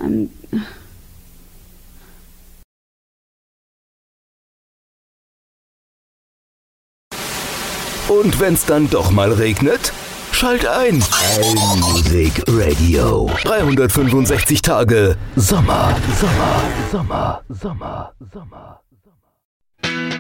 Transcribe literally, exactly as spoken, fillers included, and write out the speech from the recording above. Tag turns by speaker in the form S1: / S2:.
S1: I'm...
S2: Und wenn's dann doch mal regnet? Schalt ein. Allmusic Radio. dreihundertfünfundsechzig Tage Sommer, Sommer, Sommer, Sommer, Sommer, Sommer.